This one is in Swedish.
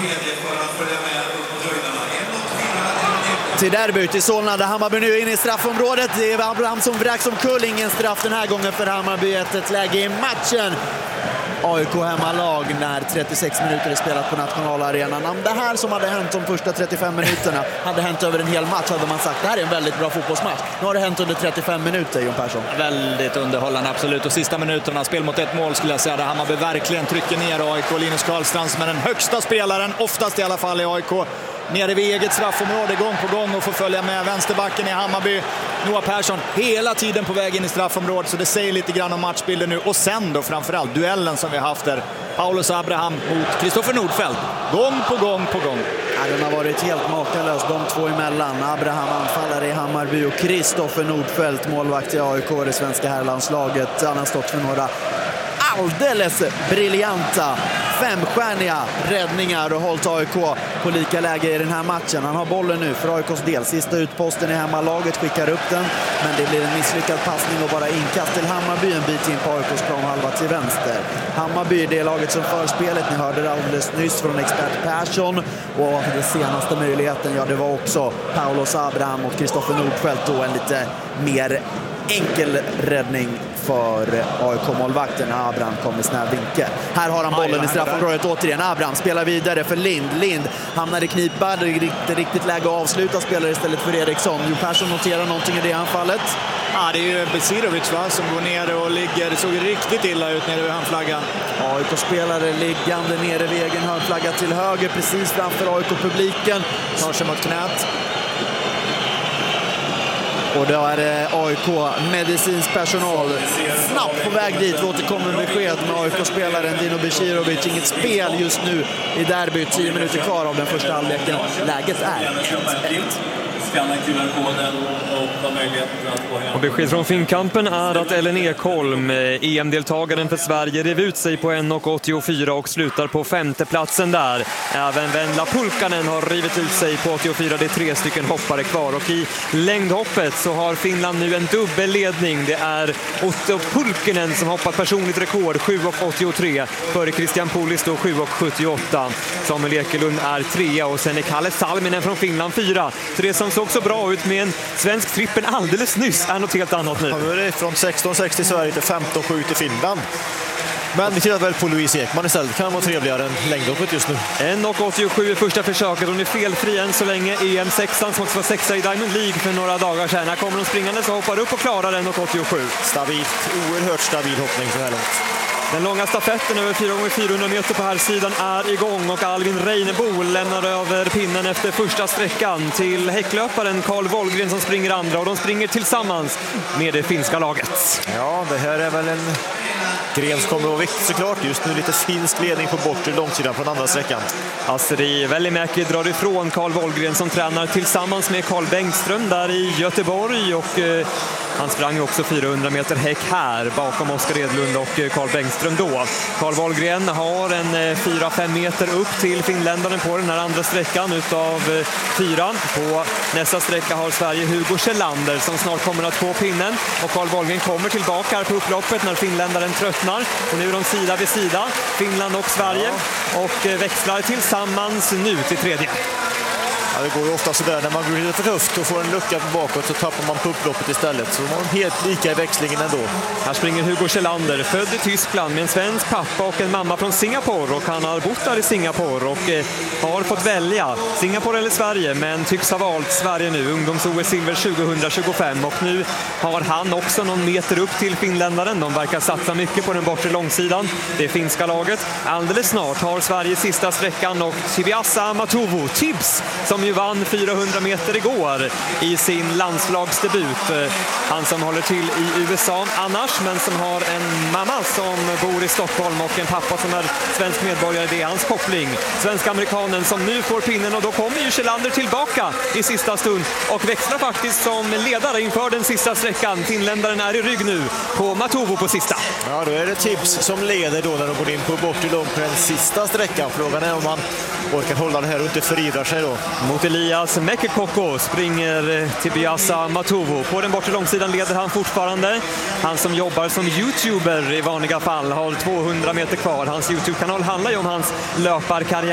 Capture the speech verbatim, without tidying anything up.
Till derbyt i Solna där Hammarby nu är inne i straffområdet. Det är Abraham som vräks omkull. Ingen straff den här gången för Hammarby. Ett läge i matchen. A I K hemmalag när trettiosex minuter är spelat på nationalarenan. Om det här som hade hänt de första trettiofem minuterna hade hänt över en hel match hade man sagt det här är en väldigt bra fotbollsmatch. Nu har det hänt under trettiofem minuter, Jon Persson. Väldigt underhållande, absolut. Och sista minuterna, spel mot ett mål skulle jag säga, där Hammarby verkligen trycker ner A I K. Linus Karlstrand som är den högsta spelaren, oftast i alla fall i A I K. Nere vid eget straffområde gång på gång och får följa med vänsterbacken i Hammarby. Noah Persson hela tiden på väg in i straffområdet, så det säger lite grann om matchbilden nu. Och sen då framförallt duellen som vi har haft där. Paulus Abraham mot Kristoffer Nordfeldt. Gång på gång på gång. Ja, den har varit helt makalös, de två emellan. Abraham anfallare i Hammarby och Kristoffer Nordfeldt målvakt i A I K, det svenska herrlandslaget. Han har stått för några alldeles briljanta femstjärniga räddningar och hållit A I K på lika läge i den här matchen. Han har bollen nu för A I K:s del. Sista utposten i hemmalaget, skickar upp den, men det blir en misslyckad passning och bara inkast till Hammarby en bit in på A I K:s planhalva till vänster. Hammarby är det laget som för spelet. Ni hörde det alldeles nyss från expert Persson, och den senaste möjligheten, ja, det var också Paulus Abraham och Kristoffer Nordfeldt då, en lite mer enkel räddning för A I K-målvakten. Abraham kommer i snäv vinkel. Här har han bollen i straffområdet återigen. Abraham spelar vidare för Lind. Lind hamnar i knipa. Det är inte riktigt läge att avsluta, spelar istället för Eriksson. Jo Persson noterar någonting i det anfallet. Ja, det är ju Besirovic va, som går ner och ligger. Det såg riktigt illa ut nere vid hörnflaggan. A I K-spelare liggande nere vid egen hörnflagga till höger, precis framför A I K-publiken. Tar sig mot knät. Och då är det A I K medicinsk personal snabbt på väg dit. Vi återkommer med besked med A I K-spelaren Dino Besirovic. Inget spel just nu i derbyt. tio minuter kvar av den första halvleken. Läget är ett ett. Och besked från Finnkampen är att Ellen Ekholm, E M-deltagaren för Sverige, rev ut sig på en åttiofyra och slutar på femteplatsen där. Även Venla Pulkkanen har rivit ut sig på åttiofyra. Det är tre stycken hoppare kvar. Och i längdhoppet så har Finland nu en dubbelledning. Det är Otto Pulkkinen som hoppar personligt rekord, sju åttiotre. Före Christian Pulis då sju sjuttioåtta. Samuel Ekelund är trea och sen är Kalle Salminen från Finland fyra. Så det som såg så bra ut med en svensk trippen alldeles nyss är något helt annat nu. Ja, nu är det från sexton sex till Sverige till femton sju till Finland. Men vi tittar väl på Louise Ekman istället. Kan vara trevligare än längdhoppet just nu. en åttiosju i första försöket. Hon är felfri än så länge. E M sexan som också var sexa i Diamond League för några dagar sedan. Här kommer hon springande så hoppar upp och klarar en åttiosju. Stabilt, oerhört stabil hoppning så här långt. Den långa stafetten över fyra gånger fyrahundra meter på här sidan är igång och Alvin Reinebo lämnar över pinnen efter första sträckan till häcklöparen Carl Wollgren som springer andra, och de springer tillsammans med det finska laget. Ja, det här är väl en gren som kommer att vikt såklart. Just nu lite finsk ledning på bortre långsidan på den andra sträckan. Astrid Välimäki drar ifrån Carl Wollgren som tränar tillsammans med Carl Bengtström där i Göteborg, och eh, han sprang också fyrahundra meter häck här bakom Oskar Edlund och eh, Carl Bengtström då. Carl Wollgren har en eh, fyra fem meter upp till finländaren på den här andra sträckan utav eh, fyra. På nästa sträcka har Sverige Hugo Kjellander som snart kommer att få pinnen, och Carl Wollgren kommer tillbaka här på upploppet när finländaren tröttnar. Och nu är de sida vid sida, Finland och Sverige, och eh, växlar tillsammans nu till tredje. Ja, det går ju ofta sådär när man går lite för högt och får en lucka på bakåt så tappar man på upploppet istället. Så de har helt lika i växlingen ändå. Här springer Hugo Kjellander, född i Tyskland med en svensk pappa och en mamma från Singapore. Och han har bott där i Singapore och eh, har fått välja Singapore eller Sverige, men tycks ha valt Sverige nu. Ungdoms-O S-silver tjugohundratjugofem, och nu har han också någon meter upp till finländaren. De verkar satsa mycket på den bortre långsidan, det finska laget. Alldeles snart har Sverige sista sträckan, och Tibiasa Matovo, Tibbs, som ju vann fyrahundra meter igår i sin landslagsdebut. Han som håller till i U S A annars, men som har en mamma som bor i Stockholm och en pappa som är svensk medborgare. Det är hans koppling. Svensk-amerikanen som nu får pinnen, och då kommer ju Kjellander tillbaka i sista stund och växlar faktiskt som ledare inför den sista sträckan. Finländaren är i rygg nu på Matovo på sista. Ja, då är det Tibbs som leder då när de går in på bort i långt på den sista sträckan. Frågan är om man orkar hålla det här och inte förivrar sig då. Mot Elias Mekekoko springer Tibiasa Matovo. På den bortre långsidan leder han fortfarande. Han som jobbar som YouTuber i vanliga fall har tvåhundra meter kvar. Hans YouTube-kanal handlar ju om hans löparkarriär.